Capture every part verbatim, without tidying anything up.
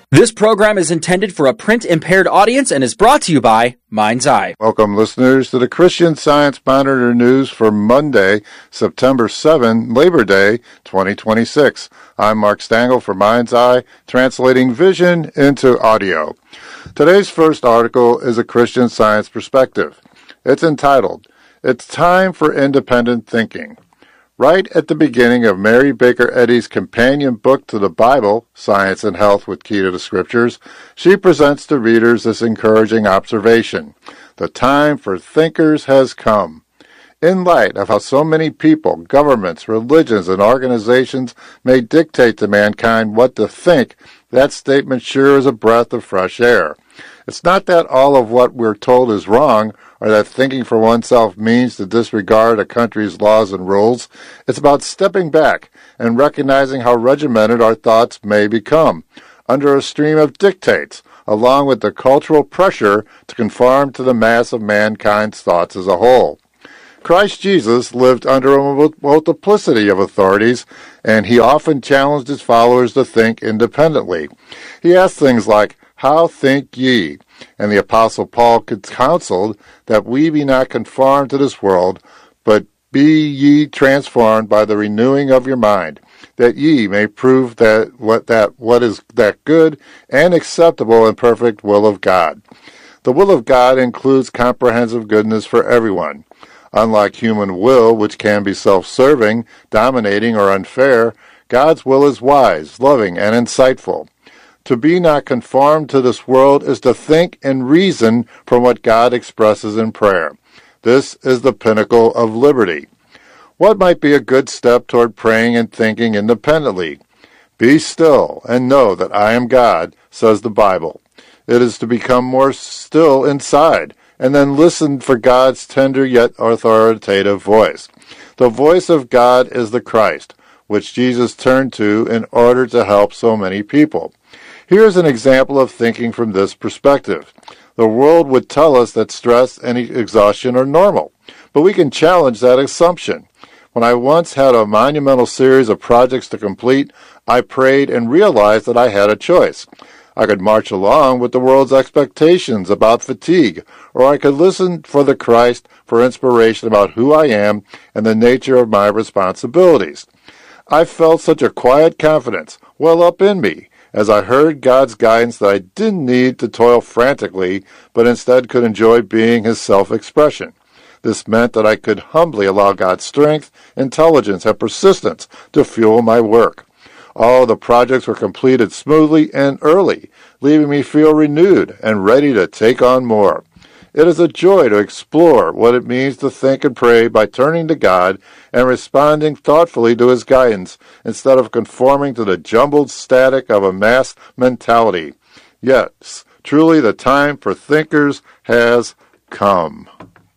This program is intended for a print-impaired audience and is brought to you by Mind's Eye. Welcome, listeners, to the Christian Science Monitor News for Monday, September seventh, Labor Day, twenty twenty-six. I'm Mark Stangl for Mind's Eye, translating vision into audio. Today's first article is a Christian Science perspective. It's entitled, "It's Time for Independent Thinking." Right at the beginning of Mary Baker Eddy's companion book to the Bible, Science and Health with Key to the Scriptures, she presents to readers this encouraging observation. The time for thinkers has come. In light of how so many people, governments, religions, and organizations may dictate to mankind what to think, that statement sure is a breath of fresh air. It's not that all of what we're told is wrong, or that thinking for oneself means to disregard a country's laws and rules. It's about stepping back and recognizing how regimented our thoughts may become, under a stream of dictates, along with the cultural pressure to conform to the mass of mankind's thoughts as a whole. Christ Jesus lived under a multiplicity of authorities, and he often challenged his followers to think independently. He asked things like, "How think ye?" And the Apostle Paul counseled that we be not conformed to this world, but be ye transformed by the renewing of your mind, that ye may prove that what that what is that good and acceptable and perfect will of God. The will of God includes comprehensive goodness for everyone. Unlike human will, which can be self-serving, dominating, or unfair, God's will is wise, loving, and insightful. To be not conformed to this world is to think and reason from what God expresses in prayer. This is the pinnacle of liberty. What might be a good step toward praying and thinking independently? Be still and know that I am God, says the Bible. It is to become more still inside, and then listen for God's tender yet authoritative voice. The voice of God is the Christ, which Jesus turned to in order to help so many people. Here's an example of thinking from this perspective. The world would tell us that stress and exhaustion are normal, but we can challenge that assumption. When I once had a monumental series of projects to complete, I prayed and realized that I had a choice. I could march along with the world's expectations about fatigue, or I could listen for the Christ for inspiration about who I am and the nature of my responsibilities. I felt such a quiet confidence well up in me, as I heard God's guidance that I didn't need to toil frantically, but instead could enjoy being his self-expression. This meant that I could humbly allow God's strength, intelligence, and persistence to fuel my work. All the projects were completed smoothly and early, leaving me feel renewed and ready to take on more. It is a joy to explore what it means to think and pray by turning to God and responding thoughtfully to his guidance instead of conforming to the jumbled static of a mass mentality. Yes, truly the time for thinkers has come.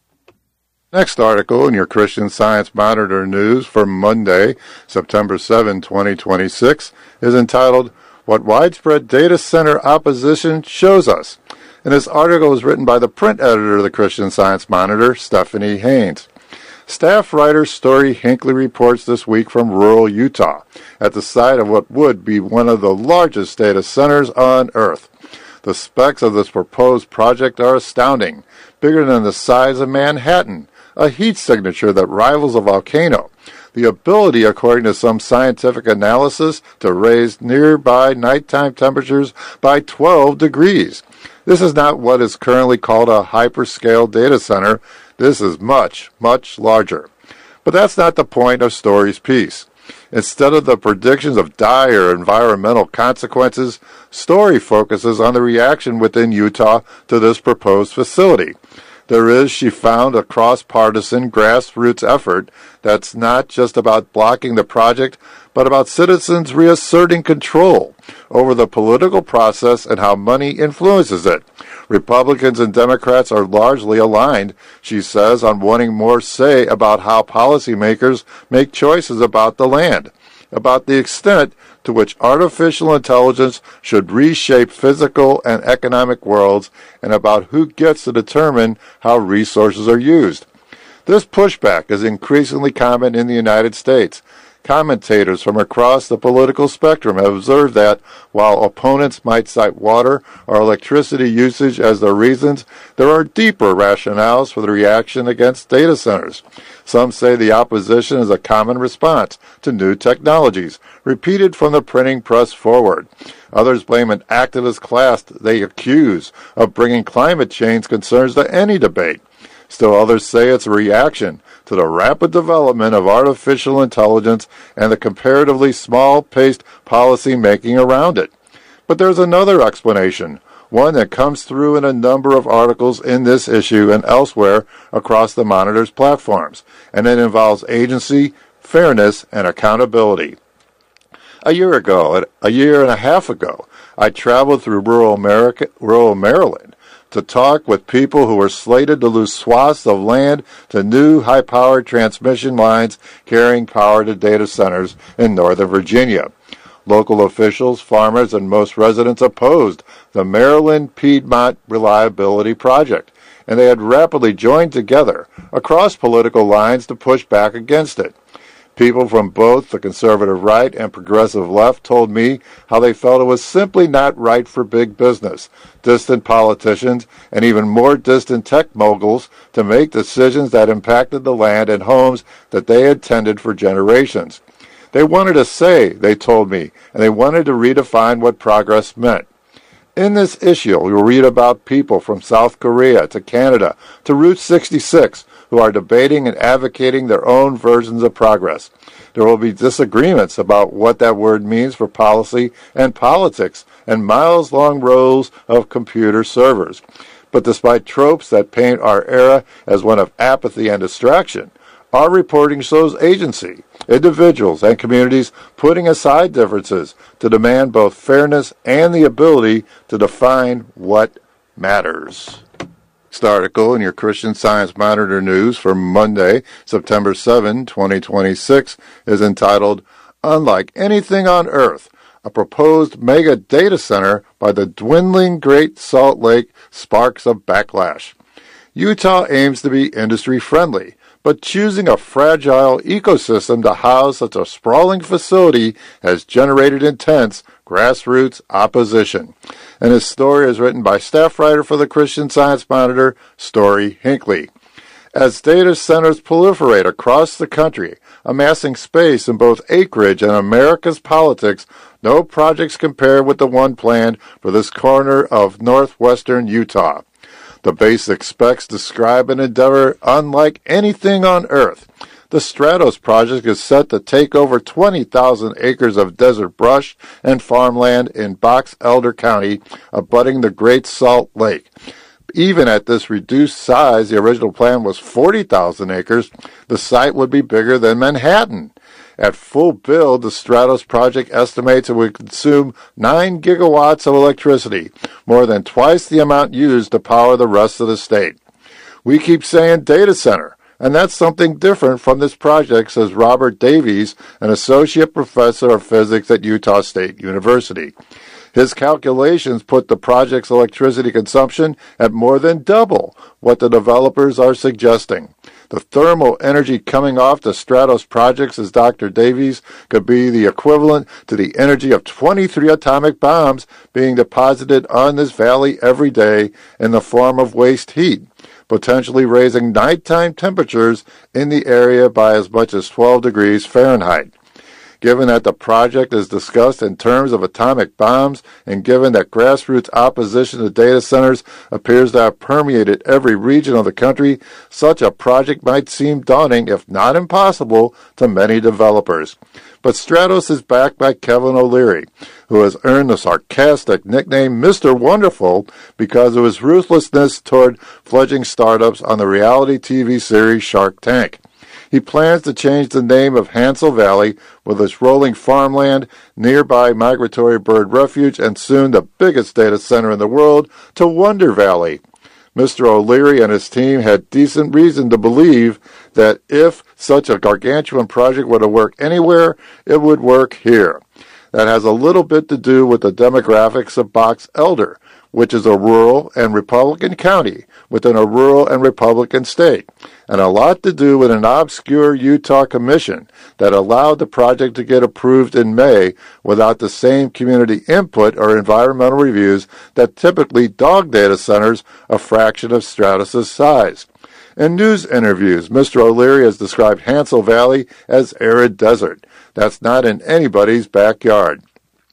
Next article in your Christian Science Monitor News for Monday, September seventh, twenty twenty-six, is entitled, "What Widespread Data Center Opposition Shows Us." And this article was written by the print editor of the Christian Science Monitor, Stephanie Haynes. Staff writer Story Hinckley reports this week from rural Utah, at the site of what would be one of the largest data centers on Earth. The specs of this proposed project are astounding, bigger than the size of Manhattan, a heat signature that rivals a volcano, the ability, according to some scientific analysis, to raise nearby nighttime temperatures by twelve degrees. This is not what is currently called a hyperscale data center. This is much, much larger. But that's not the point of Story's piece. Instead of the predictions of dire environmental consequences, Story focuses on the reaction within Utah to this proposed facility. There is, she found, a cross-partisan grassroots effort that's not just about blocking the project, but about citizens reasserting control over the political process and how money influences it. Republicans and Democrats are largely aligned, she says, on wanting more say about how policymakers make choices about the land, about the extent to which artificial intelligence should reshape physical and economic worlds, and about who gets to determine how resources are used. This pushback is increasingly common in the United States. Commentators from across the political spectrum have observed that, while opponents might cite water or electricity usage as their reasons, there are deeper rationales for the reaction against data centers. Some say the opposition is a common response to new technologies, repeated from the printing press forward. Others blame an activist class they accuse of bringing climate change concerns to any debate. Still others say it's a reaction to the rapid development of artificial intelligence and the comparatively small-paced policy making around it. But there's another explanation, one that comes through in a number of articles in this issue and elsewhere across the Monitor's platforms, and it involves agency, fairness, and accountability. A year ago, a year and a half ago, I traveled through rural America, rural Maryland to talk with people who were slated to lose swaths of land to new high-powered transmission lines carrying power to data centers in Northern Virginia. Local officials, farmers, and most residents opposed the Maryland Piedmont Reliability Project, and they had rapidly joined together across political lines to push back against it. People from both the conservative right and progressive left told me how they felt it was simply not right for big business, distant politicians, and even more distant tech moguls to make decisions that impacted the land and homes that they had tended for generations. They wanted a say, they told me, and they wanted to redefine what progress meant. In this issue, you'll read about people from South Korea to Canada to Route sixty-six who are debating and advocating their own versions of progress. There will be disagreements about what that word means for policy and politics and miles-long rows of computer servers. But despite tropes that paint our era as one of apathy and distraction, our reporting shows agency, individuals, and communities putting aside differences to demand both fairness and the ability to define what matters. This article in your Christian Science Monitor News for Monday, September seventh, twenty twenty-six, is entitled, Unlike Anything on Earth, a Proposed Mega Data Center by the Dwindling Great Salt Lake Sparks of Backlash. Utah aims to be industry-friendly, but choosing a fragile ecosystem to house such a sprawling facility has generated intense grassroots opposition. And this story is written by staff writer for the Christian Science Monitor, Story Hinckley. As data centers proliferate across the country, amassing space in both acreage and America's politics, no projects compare with the one planned for this corner of northwestern Utah. The basic specs describe an endeavor unlike anything on Earth. The Stratos project is set to take over twenty thousand acres of desert brush and farmland in Box Elder County, abutting the Great Salt Lake. Even at this reduced size, the original plan was forty thousand acres, the site would be bigger than Manhattan. At full build, the Stratos project estimates it would consume nine gigawatts of electricity, more than twice the amount used to power the rest of the state. We keep saying data center, and that's something different from this project, says Robert Davies, an associate professor of physics at Utah State University. His calculations put the project's electricity consumption at more than double what the developers are suggesting. The thermal energy coming off the Stratos projects, as Doctor Davies, could be the equivalent to the energy of twenty-three atomic bombs being deposited on this valley every day in the form of waste heat, potentially raising nighttime temperatures in the area by as much as twelve degrees Fahrenheit. Given that the project is discussed in terms of atomic bombs, and given that grassroots opposition to data centers appears to have permeated every region of the country, such a project might seem daunting, if not impossible, to many developers. But Stratos is backed by Kevin O'Leary, who has earned the sarcastic nickname Mister Wonderful because of his ruthlessness toward fledgling startups on the reality T V series Shark Tank. He plans to change the name of Hansel Valley, with its rolling farmland, nearby migratory bird refuge, and soon the biggest data center in the world, to Wonder Valley. Mister O'Leary and his team had decent reason to believe that if such a gargantuan project were to work anywhere, it would work here. That has a little bit to do with the demographics of Box Elder, which is a rural and Republican county within a rural and Republican state. and a lot to do with an obscure Utah commission that allowed the project to get approved in May without the same community input or environmental reviews that typically dog data centers a fraction of Stratos' size. In news interviews, Mister O'Leary has described Hansel Valley as arid desert. That's not in anybody's backyard.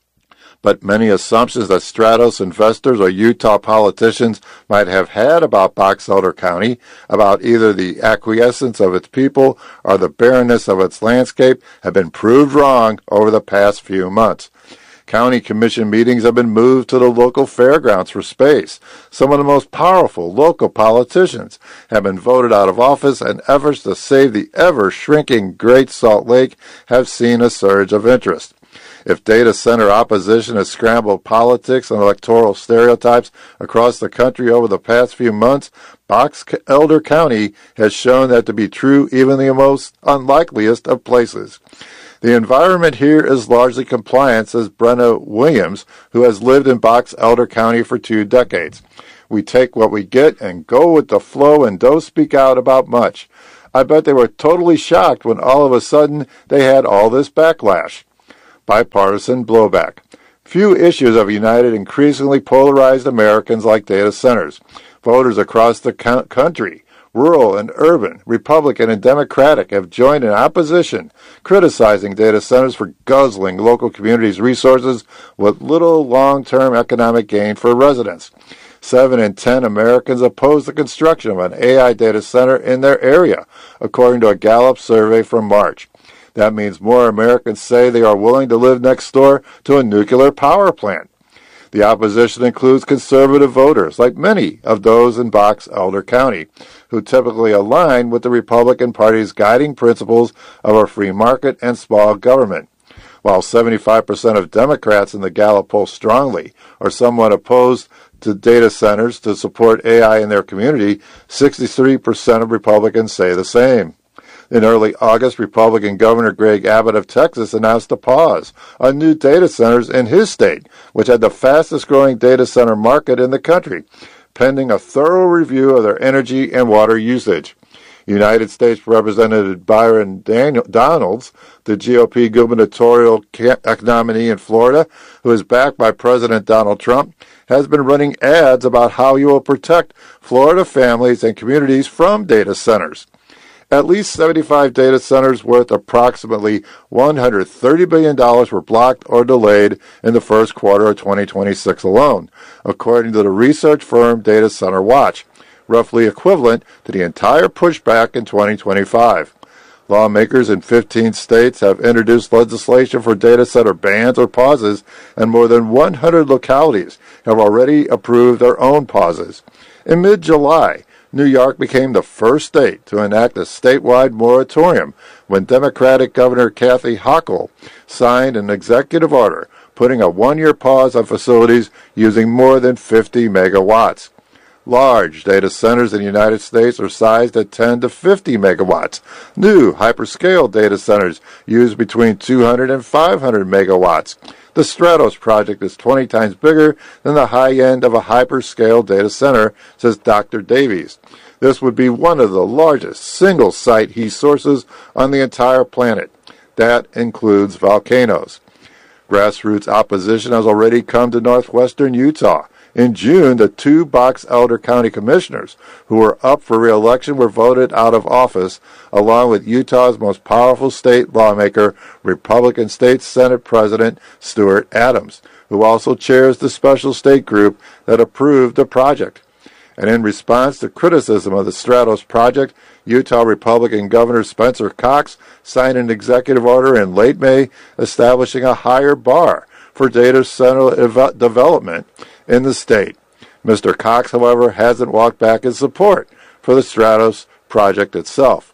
But many assumptions that Stratos investors or Utah politicians might have had about Box Elder County, about either the acquiescence of its people or the barrenness of its landscape, have been proved wrong over the past few months. County commission meetings have been moved to the local fairgrounds for space. Some of the most powerful local politicians have been voted out of office, and efforts to save the ever-shrinking Great Salt Lake have seen a surge of interest. If data center opposition has scrambled politics and electoral stereotypes across the country over the past few months, Box Elder County has shown that to be true even in the most unlikeliest of places. The environment here is largely compliant, says Brenna Williams, who has lived in Box Elder County for two decades. We take what we get and go with the flow and don't speak out about much. I bet they were totally shocked when all of a sudden they had all this backlash. Bipartisan blowback. Few issues have united increasingly polarized Americans like data centers. Voters across the country, rural and urban, Republican and Democratic, have joined in opposition, criticizing data centers for guzzling local communities' resources with little long-term economic gain for residents. Seven in ten Americans oppose the construction of an A I data center in their area, according to a Gallup survey from March. That means more Americans say they are willing to live next door to a nuclear power plant. The opposition includes conservative voters, like many of those in Box Elder County, who typically align with the Republican Party's guiding principles of a free market and small government. While seventy-five percent of Democrats in the Gallup poll strongly or somewhat opposed to data centers to support A I in their community, sixty-three percent of Republicans say the same. In early August, Republican Governor Greg Abbott of Texas announced a pause on new data centers in his state, which had the fastest-growing data center market in the country, pending a thorough review of their energy and water usage. United States Representative Byron Daniel, Donalds, the G O P gubernatorial nominee in Florida, who is backed by President Donald Trump, has been running ads about how he will protect Florida families and communities from data centers. At least seventy-five data centers worth approximately one hundred thirty billion dollars were blocked or delayed in the first quarter of twenty twenty-six alone, according to the research firm Data Center Watch, roughly equivalent to the entire pushback in twenty twenty-five. Lawmakers in fifteen states have introduced legislation for data center bans or pauses, and more than one hundred localities have already approved their own pauses. In mid-July, New York became the first state to enact a statewide moratorium when Democratic Governor Kathy Hochul signed an executive order putting a one-year pause on facilities using more than fifty megawatts. Large data centers in the United States are sized at ten to fifty megawatts. New hyperscale data centers use between two hundred and five hundred megawatts. The Stratos project is twenty times bigger than the high end of a hyperscale data center, says Doctor Davies. This would be one of the largest single-site heat sources on the entire planet. That includes volcanoes. Grassroots opposition has already come to northwestern Utah. In June, the two Box Elder County commissioners who were up for re-election were voted out of office, along with Utah's most powerful state lawmaker, Republican State Senate President Stuart Adams, who also chairs the special state group that approved the project. And in response to criticism of the Stratos project, Utah Republican Governor Spencer Cox signed an executive order in late May establishing a higher bar for data center ev- development in the state. Mister Cox, however, hasn't walked back his support for the Stratos project itself.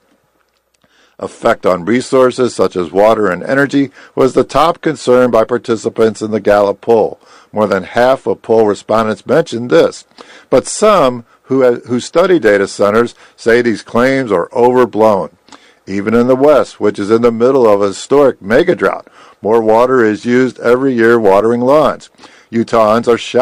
Effect on resources such as water and energy was the top concern by participants in the Gallup poll. More than half of poll respondents mentioned this. But some who, who study data centers say these claims are overblown. Even in the West, which is in the middle of a historic mega drought, more water is used every year watering lawns. Utahns are shocked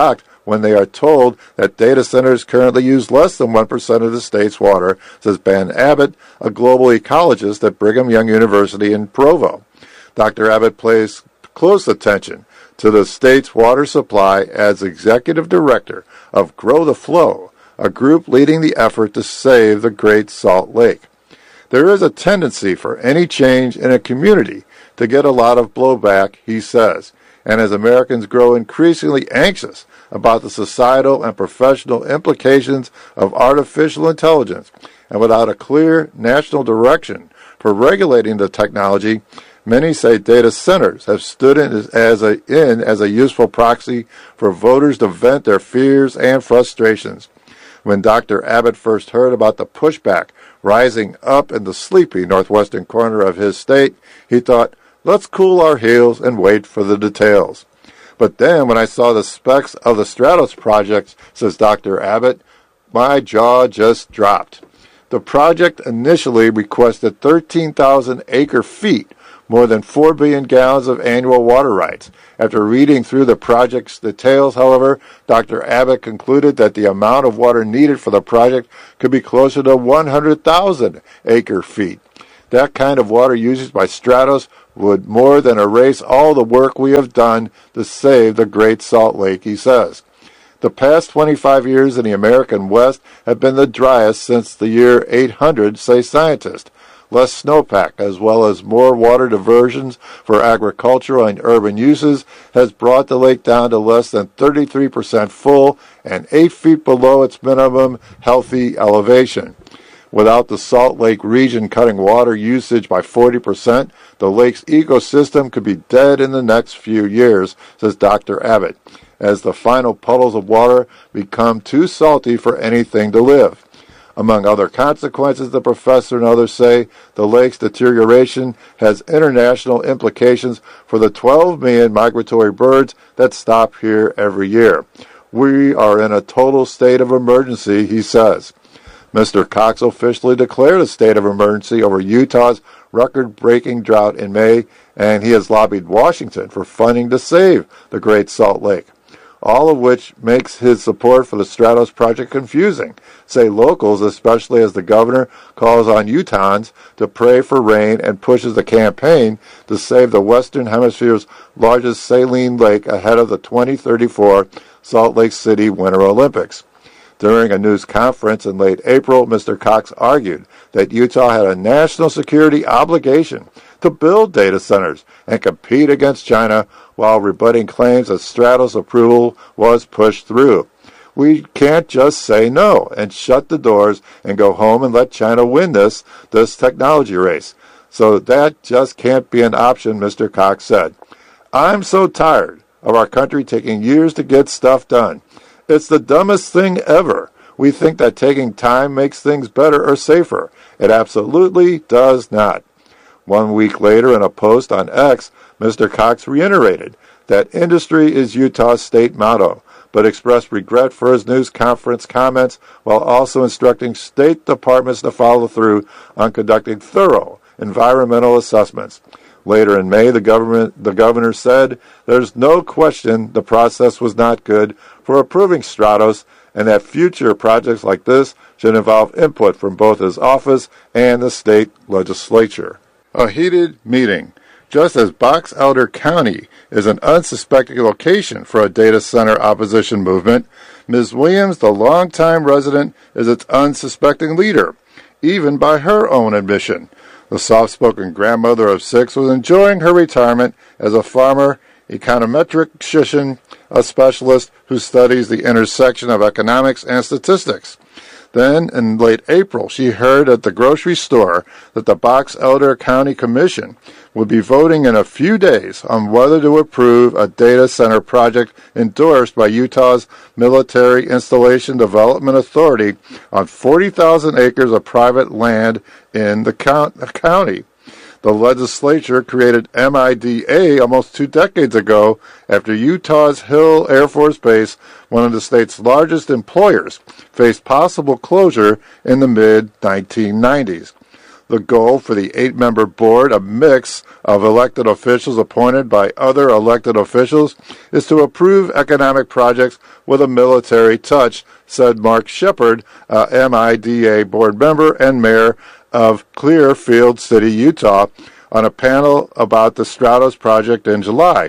when they are told that data centers currently use less than one percent of the state's water, says Ben Abbott, a global ecologist at Brigham Young University in Provo. Doctor Abbott pays close attention to the state's water supply as executive director of Grow the Flow, a group leading the effort to save the Great Salt Lake. There is a tendency for any change in a community to get a lot of blowback, he says, and as Americans grow increasingly anxious about the societal and professional implications of artificial intelligence, and without a clear national direction for regulating the technology, many say data centers have stood in as a, in as a useful proxy for voters to vent their fears and frustrations. When Doctor Abbott first heard about the pushback rising up in the sleepy northwestern corner of his state, he thought, let's cool our heels and wait for the details. But then when I saw the specs of the Stratos projects, says Doctor Abbott, my jaw just dropped. The project initially requested thirteen thousand acre feet, more than four billion gallons of annual water rights. After reading through the project's details, however, Doctor Abbott concluded that the amount of water needed for the project could be closer to one hundred thousand acre feet. That kind of water usage by Stratos would more than erase all the work we have done to save the Great Salt Lake, he says. The past twenty-five years in the American West have been the driest since the year eight hundred, say scientists. Less snowpack, as well as more water diversions for agricultural and urban uses, has brought the lake down to less than thirty-three percent full and eight feet below its minimum healthy elevation. Without the Salt Lake region cutting water usage by forty percent, the lake's ecosystem could be dead in the next few years, says Doctor Abbott, as the final puddles of water become too salty for anything to live. Among other consequences, the professor and others say, the lake's deterioration has international implications for the twelve million migratory birds that stop here every year. We are in a total state of emergency, he says. Mister Cox officially declared a state of emergency over Utah's record-breaking drought in May, and he has lobbied Washington for funding to save the Great Salt Lake, all of which makes his support for the Stratos project confusing, say locals, especially as the governor calls on Utahns to pray for rain and pushes the campaign to save the Western Hemisphere's largest saline lake ahead of the twenty thirty-four Salt Lake City Winter Olympics. During a news conference in late April, Mister Cox argued that Utah had a national security obligation to build data centers and compete against China while rebutting claims that Stratos approval was pushed through. We can't just say no and shut the doors and go home and let China win this, this technology race. So that just can't be an option, Mister Cox said. I'm so tired of our country taking years to get stuff done. It's the dumbest thing ever. We think that taking time makes things better or safer. It absolutely does not. One week later, in a post on X, Mister Cox reiterated that industry is Utah's state motto, but expressed regret for his news conference comments while also instructing state departments to follow through on conducting thorough environmental assessments. Later in May, the government, the governor said there's no question the process was not good for approving Stratos and that future projects like this should involve input from both his office and the state legislature. A heated meeting. Just as Box Elder County is an unsuspecting location for a data center opposition movement, Miz Williams, the longtime resident, is its unsuspecting leader, even by her own admission. The soft-spoken grandmother of six was enjoying her retirement as a farmer, econometrician, a specialist who studies the intersection of economics and statistics. Then, in late April, she heard at the grocery store that the Box Elder County Commission would be voting in a few days on whether to approve a data center project endorsed by Utah's Military Installation Development Authority on forty thousand acres of private land in the county. The legislature created M I D A almost two decades ago after Utah's Hill Air Force Base, one of the state's largest employers, faced possible closure in the mid nineteen nineties. The goal for the eight-member board, a mix of elected officials appointed by other elected officials, is to approve economic projects with a military touch, said Mark Shepard, uh, M I D A board member and mayor of Clearfield City, Utah, on a panel about the Stratos project in July.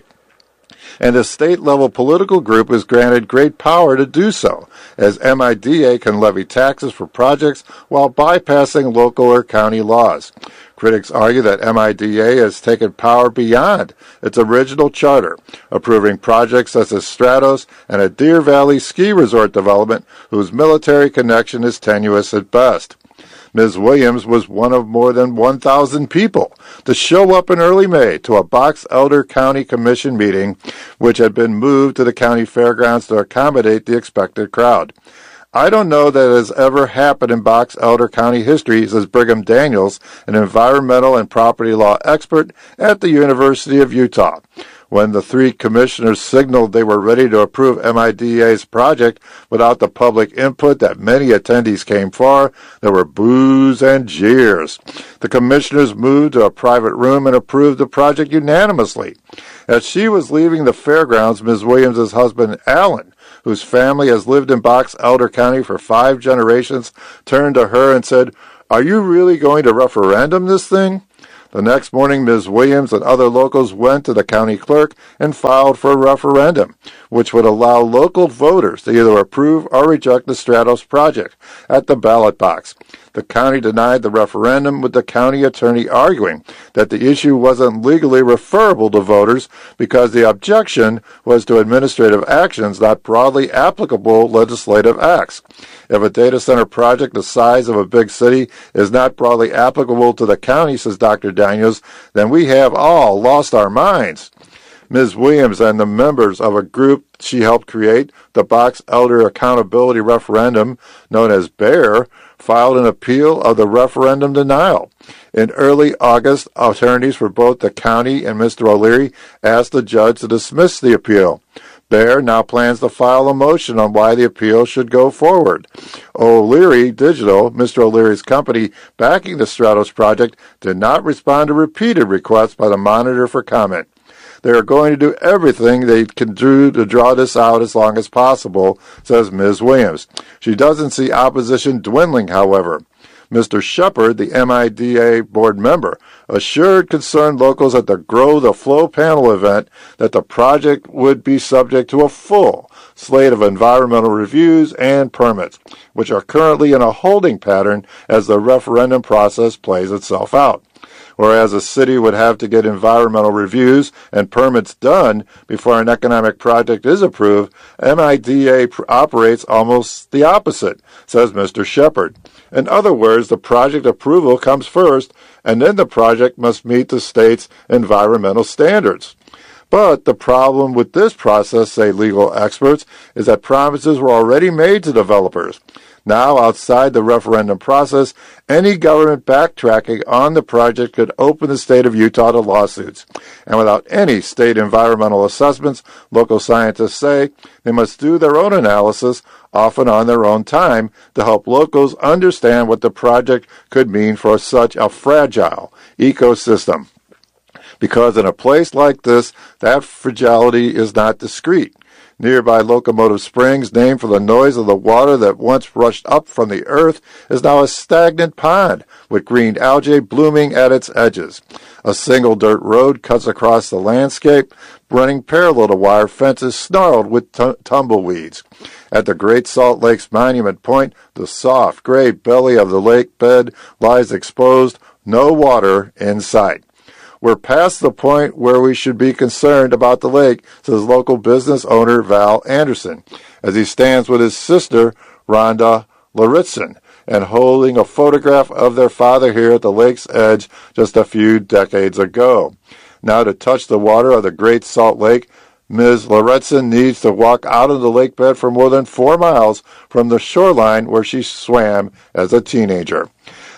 And the state-level political group is granted great power to do so, as M I D A can levy taxes for projects while bypassing local or county laws. Critics argue that M I D A has taken power beyond its original charter, approving projects such as Stratos and a Deer Valley ski resort development whose military connection is tenuous at best. Miz Williams was one of more than one thousand people to show up in early May to a Box Elder County Commission meeting, which had been moved to the county fairgrounds to accommodate the expected crowd. I don't know that it has ever happened in Box Elder County history, says Brigham Daniels, an environmental and property law expert at the University of Utah. When the three commissioners signaled they were ready to approve M I D A's project without the public input that many attendees came for, there were boos and jeers. The commissioners moved to a private room and approved the project unanimously. As she was leaving the fairgrounds, Miz Williams' husband, Alan, whose family has lived in Box Elder County for five generations, turned to her and said, "Are you really going to referendum this thing?" The next morning, Miz Williams and other locals went to the county clerk and filed for a referendum, which would allow local voters to either approve or reject the Stratos project at the ballot box. The county denied the referendum, with the county attorney arguing that the issue wasn't legally referable to voters because the objection was to administrative actions, not broadly applicable legislative acts. If a data center project the size of a big city is not broadly applicable to the county, says Doctor Daniels, then we have all lost our minds. Miz Williams and the members of a group she helped create, the Box Elder Accountability Referendum, known as BEAR, filed an appeal of the referendum denial. In early August, attorneys for both the county and Mister O'Leary asked the judge to dismiss the appeal. BEAR now plans to file a motion on why the appeal should go forward. O'Leary Digital, Mister O'Leary's company backing the Stratos project, did not respond to repeated requests by the monitor for comment. They are going to do everything they can do to draw this out as long as possible, says Miz Williams. She doesn't see opposition dwindling, however. Mister Shepard, the M I D A board member, assured concerned locals at the Grow the Flow panel event that the project would be subject to a full slate of environmental reviews and permits, which are currently in a holding pattern as the referendum process plays itself out. Whereas a city would have to get environmental reviews and permits done before an economic project is approved, M I D A pr- operates almost the opposite, says Mister Shepard. In other words, the project approval comes first, and then the project must meet the state's environmental standards. But the problem with this process, say legal experts, is that promises were already made to developers. Now, outside the referendum process, any government backtracking on the project could open the state of Utah to lawsuits. And without any state environmental assessments, local scientists say they must do their own analysis, often on their own time, to help locals understand what the project could mean for such a fragile ecosystem. Because in a place like this, that fragility is not discrete. Nearby Locomotive Springs, named for the noise of the water that once rushed up from the earth, is now a stagnant pond with green algae blooming at its edges. A single dirt road cuts across the landscape, running parallel to wire fences snarled with t- tumbleweeds. At the Great Salt Lake's Monument Point, the soft gray belly of the lake bed lies exposed, no water in sight. We're past the point where we should be concerned about the lake, says local business owner Val Anderson, as he stands with his sister, Rhonda Lauritsen, and holding a photograph of their father here at the lake's edge just a few decades ago. Now, to touch the water of the Great Salt Lake, Miz Lauritsen needs to walk out of the lake bed for more than four miles from the shoreline where she swam as a teenager.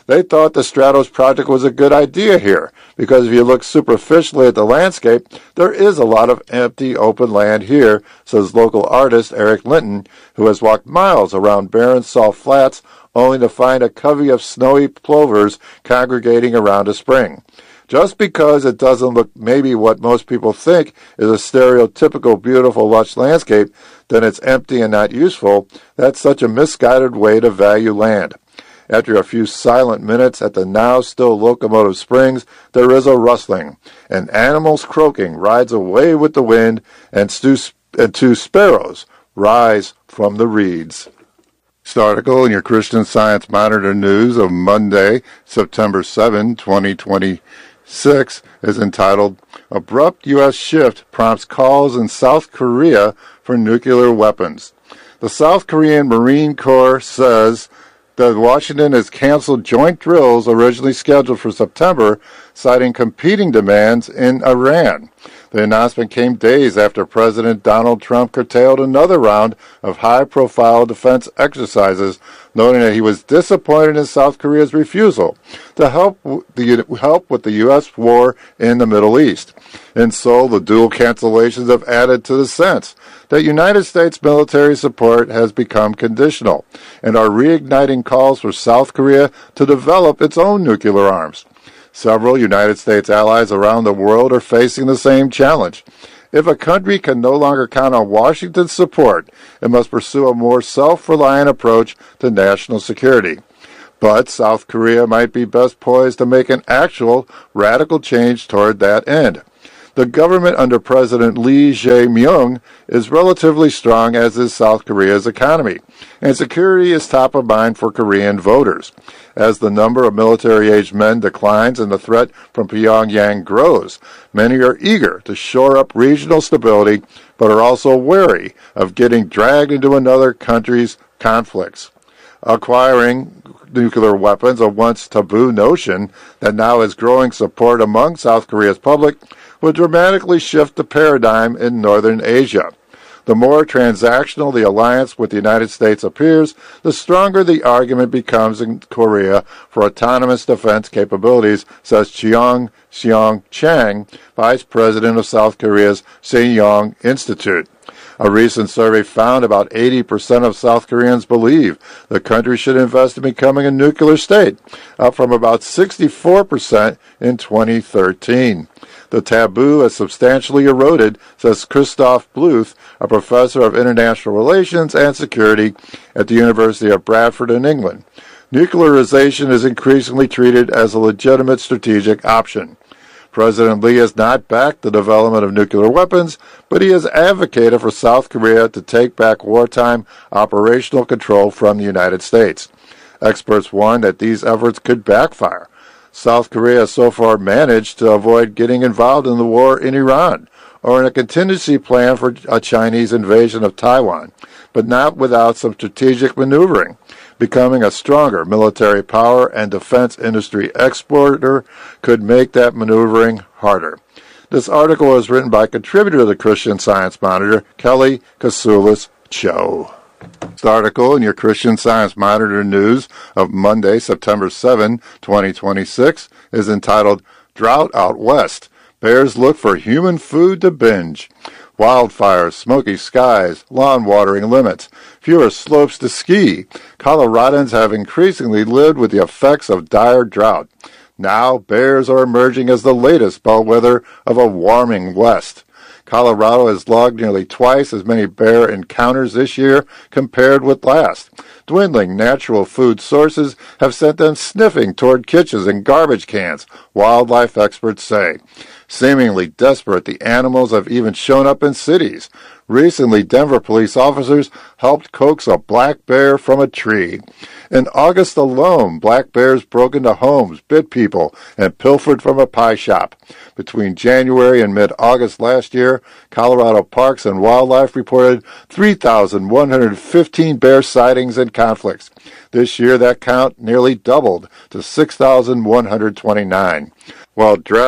They thought the Stratos project was a good idea here, because if you look superficially at the landscape, there is a lot of empty open land here, says local artist Eric Linton, who has walked miles around barren salt flats only to find a covey of snowy plovers congregating around a spring. Just because it doesn't look maybe what most people think is a stereotypical beautiful lush landscape, then it's empty and not useful. That's such a misguided way to value land. After a few silent minutes at the now still Locomotive Springs, there is a rustling, and animals croaking rides away with the wind, and, stu- and two sparrows rise from the reeds. This article in your Christian Science Monitor News of Monday, September seventh, twenty twenty-six, is entitled, Abrupt U S Shift Prompts Calls in South Korea for Nuclear Weapons. The South Korean Marine Corps says that Washington has canceled joint drills originally scheduled for September, citing competing demands in Iran. The announcement came days after President Donald Trump curtailed another round of high-profile defense exercises, noting that he was disappointed in South Korea's refusal to help the help with the U S war in the Middle East. In Seoul, the dual cancellations have added to the sense that United States military support has become conditional and are reigniting calls for South Korea to develop its own nuclear arms. Several United States allies around the world are facing the same challenge. If a country can no longer count on Washington's support, it must pursue a more self-reliant approach to national security. But South Korea might be best poised to make an actual radical change toward that end. The government under President Lee Jae-myung is relatively strong, as is South Korea's economy, and security is top of mind for Korean voters. As the number of military-aged men declines and the threat from Pyongyang grows, many are eager to shore up regional stability, but are also wary of getting dragged into another country's conflicts. Acquiring nuclear weapons, a once taboo notion that now has growing support among South Korea's public, would dramatically shift the paradigm in northern Asia. The more transactional the alliance with the United States appears, the stronger the argument becomes in Korea for autonomous defense capabilities, says Cheong Seong Chang, Vice President of South Korea's Sejong Institute. A recent survey found about eighty percent of South Koreans believe the country should invest in becoming a nuclear state, up from about sixty-four percent in twenty thirteen. The taboo has substantially eroded, says Christoph Bluth, a professor of international relations and security at the University of Bradford in England. Nuclearization is increasingly treated as a legitimate strategic option. President Lee has not backed the development of nuclear weapons, but he has advocated for South Korea to take back wartime operational control from the United States. Experts warn that these efforts could backfire. South Korea has so far managed to avoid getting involved in the war in Iran or in a contingency plan for a Chinese invasion of Taiwan, but not without some strategic maneuvering. Becoming a stronger military power and defense industry exporter could make that maneuvering harder. This article was written by contributor to the Christian Science Monitor, Kelly Kasulis Cho. This article in your Christian Science Monitor News of Monday, September seventh, twenty twenty-six, is entitled, Drought Out West. Bears look for human food to binge. Wildfires, smoky skies, lawn watering limits, fewer slopes to ski. Coloradans have increasingly lived with the effects of dire drought. Now, bears are emerging as the latest bellwether of a warming West. Colorado has logged nearly twice as many bear encounters this year compared with last. Dwindling natural food sources have sent them sniffing toward kitchens and garbage cans, wildlife experts say. Seemingly desperate, the animals have even shown up in cities. Recently, Denver police officers helped coax a black bear from a tree. In August alone, black bears broke into homes, bit people, and pilfered from a pie shop. Between January and mid-August last year, Colorado Parks and Wildlife reported three thousand one hundred fifteen bear sightings and conflicts. This year, that count nearly doubled to six thousand one hundred twenty-nine. While drought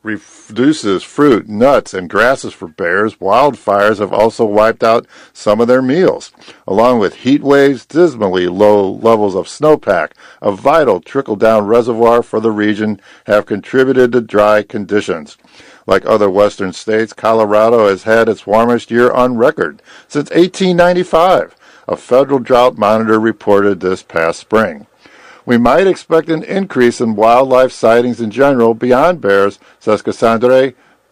reduces fruit, nuts, and grasses for bears, wildfires have also wiped out some of their meals. Along with heat waves, dismally low levels of snowpack, a vital trickle-down reservoir for the region, have contributed to dry conditions. Like other western states, Colorado has had its warmest year on record since eighteen ninety-five, a federal drought monitor reported this past spring. We might expect an increase in wildlife sightings in general beyond bears, says Cassandre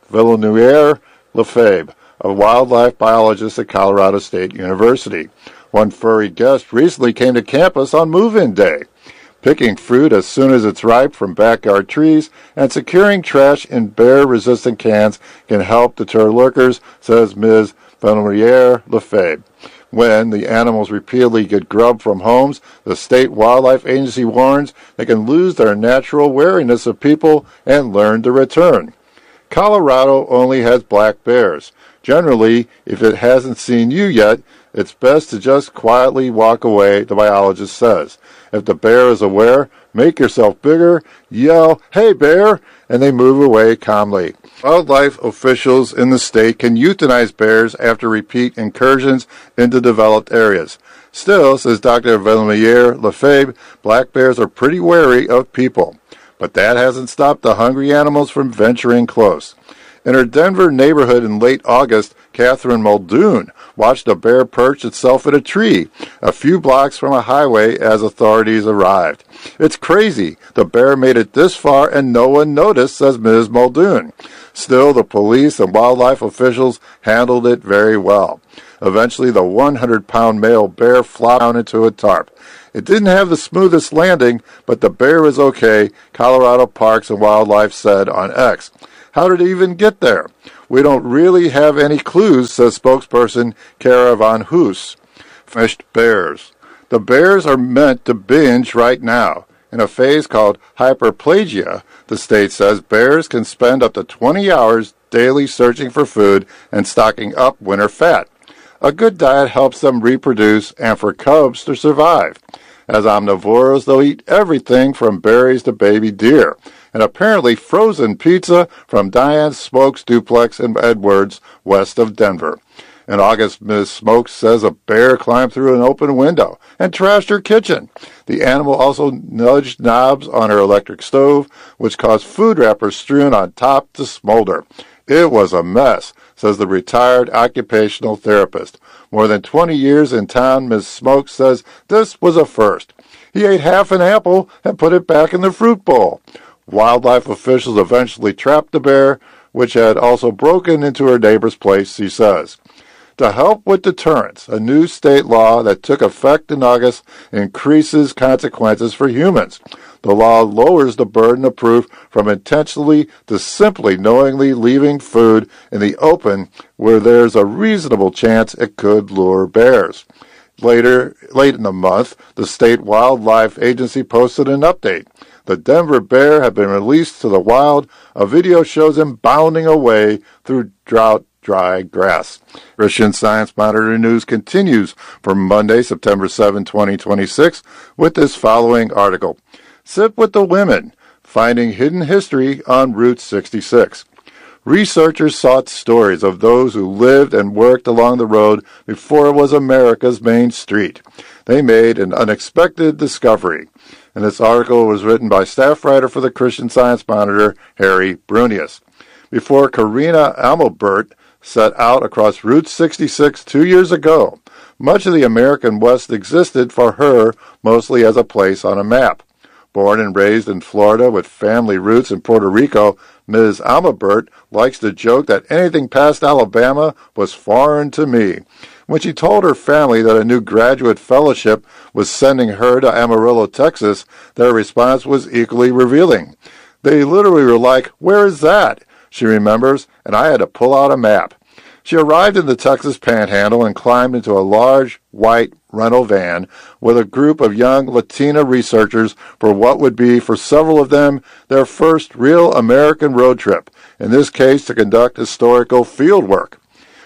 Villeneuve-Lefebvre, a wildlife biologist at Colorado State University. One furry guest recently came to campus on move-in day. Picking fruit as soon as it's ripe from backyard trees and securing trash in bear-resistant cans can help deter lurkers, says Miz Villeneuve-Lefebvre. When the animals repeatedly get grubbed from homes, the state wildlife agency warns they can lose their natural wariness of people and learn to return. Colorado only has black bears. Generally, if it hasn't seen you yet, it's best to just quietly walk away, the biologist says. If the bear is aware, make yourself bigger, yell, "Hey, bear!" and they move away calmly. Wildlife officials in the state can euthanize bears after repeat incursions into developed areas. Still, says Doctor Villeneuve-Lefebvre, black bears are pretty wary of people. But that hasn't stopped the hungry animals from venturing close. In her Denver neighborhood in late August, Catherine Muldoon watched a bear perch itself in a tree a few blocks from a highway as authorities arrived. "It's crazy. The bear made it this far and no one noticed," says Miz Muldoon. Still, the police and wildlife officials handled it very well. Eventually, the one hundred pound male bear flopped down into a tarp. It didn't have the smoothest landing, but the bear is okay, Colorado Parks and Wildlife said on X. How did it even get there? We don't really have any clues, says spokesperson Kara Van Hoos. Finished bears. The bears are meant to binge right now. In a phase called hyperplasia, the state says bears can spend up to twenty hours daily searching for food and stocking up winter fat. A good diet helps them reproduce and for cubs to survive. As omnivores, they'll eat everything from berries to baby deer, and apparently frozen pizza from Diane's Smokes Duplex in Edwards, west of Denver. In August, Miz Smokes says a bear climbed through an open window and trashed her kitchen. The animal also nudged knobs on her electric stove, which caused food wrappers strewn on top to smolder. It was a mess, says the retired occupational therapist. More than twenty years in town, Miz Smokes says this was a first. He ate half an apple and put it back in the fruit bowl. Wildlife officials eventually trapped the bear, which had also broken into her neighbor's place, she says. To help with deterrence, a new state law that took effect in August increases consequences for humans. The law lowers the burden of proof from intentionally to simply knowingly leaving food in the open where there's a reasonable chance it could lure bears. Later, late in the month, the state wildlife agency posted an update. The Denver bear had been released to the wild. A video shows him bounding away through drought dry grass. Christian Science Monitor News continues for Monday, September seventh, twenty twenty-six, with this following article. Sit with the Women, Finding Hidden History on Route sixty-six. Researchers sought stories of those who lived and worked along the road before it was America's main street. They made an unexpected discovery. And this article was written by staff writer for the Christian Science Monitor, Harry Brunius. Before Karina Amelbert set out across Route sixty-six two years ago, much of the American West existed for her mostly as a place on a map. Born and raised in Florida with family roots in Puerto Rico, Miz Amelbert likes to joke that anything past Alabama was foreign to me. When she told her family that a new graduate fellowship was sending her to Amarillo, Texas, their response was equally revealing. They literally were like, "Where is that?" She remembers, and I had to pull out a map. She arrived in the Texas Panhandle and climbed into a large, white rental van with a group of young Latina researchers for what would be, for several of them, their first real American road trip, in this case to conduct historical field work.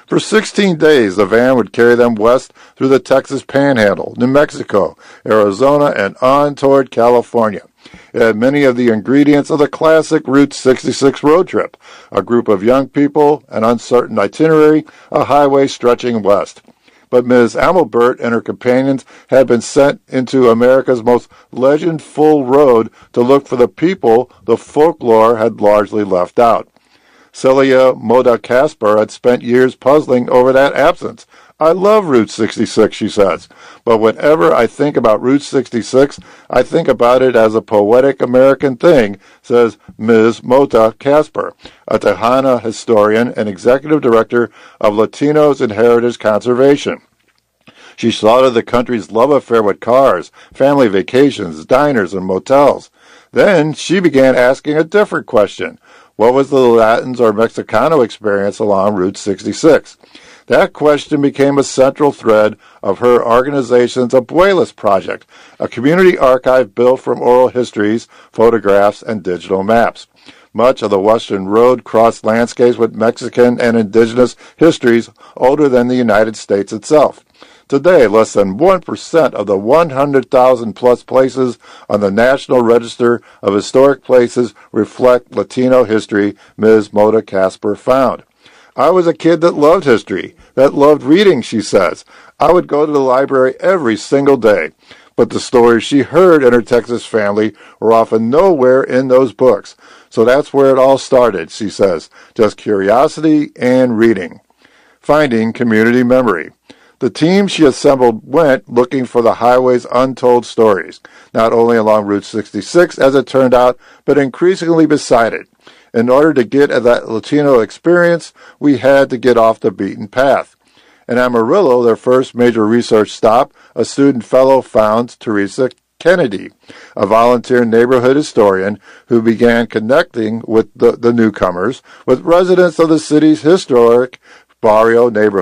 For sixteen days, the van would carry them west through the Texas Panhandle, New Mexico, Arizona, and on toward California. It had many of the ingredients of the classic Route sixty-six road trip, a group of young people, an uncertain itinerary, a highway stretching west. But Miz Amelbert and her companions had been sent into America's most legend-full road to look for the people the folklore had largely left out. Celia Moda Kasper had spent years puzzling over that absence. I love Route sixty-six, she says, but whenever I think about Route sixty-six, I think about it as a poetic American thing, says Miz Mota Kasper, a Tejana historian and executive director of Latinos in Heritage Conservation. She thought of the country's love affair with cars, family vacations, diners, and motels. Then she began asking a different question. What was the Latins or Mexicano experience along Route sixty-six? That question became a central thread of her organization's Abuelas Project, a community archive built from oral histories, photographs, and digital maps. Much of the Western Road crossed landscapes with Mexican and indigenous histories older than the United States itself. Today, less than one percent of the one hundred thousand plus places on the National Register of Historic Places reflect Latino history, Miz Moda Kasper found. I was a kid that loved history, that loved reading, she says. I would go to the library every single day. But the stories she heard in her Texas family were often nowhere in those books. So that's where it all started, she says, just curiosity and reading. Finding community memory. The team she assembled went looking for the highway's untold stories, not only along Route sixty-six, as it turned out, but increasingly beside it. In order to get at that Latino experience, we had to get off the beaten path. In Amarillo, their first major research stop, a student fellow found Teresa Kennedy, a volunteer neighborhood historian who began connecting with the, the newcomers, with residents of the city's historic barrio neighborhood.